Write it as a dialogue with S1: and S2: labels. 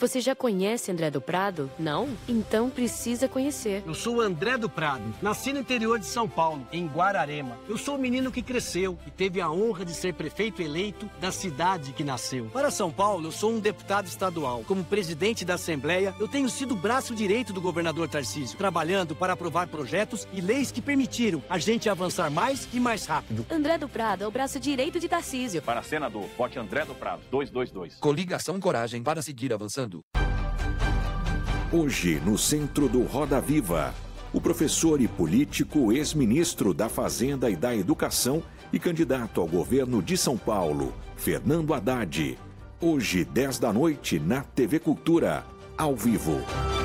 S1: Você já conhece André do Prado? Não? Então precisa conhecer.
S2: Eu sou o André do Prado, nasci no interior de São Paulo, em Guararema. Eu sou o menino que cresceu e teve a honra de ser prefeito eleito da cidade que nasceu. Para São Paulo, eu sou um deputado estadual. Como presidente da Assembleia, eu tenho sido o braço direito do governador Tarcísio, trabalhando para aprovar projetos e leis que permitiram a gente avançar mais e mais rápido.
S1: André do Prado é o braço direito de Tarcísio.
S3: Para senador, vote André do Prado, 222.
S4: Coligação Coragem para seguir avançando.
S5: Hoje, no centro do Roda Viva, o professor e político ex-ministro da Fazenda e da Educação e candidato ao governo de São Paulo, Fernando Haddad. Hoje, 10 da noite, na TV Cultura, ao vivo.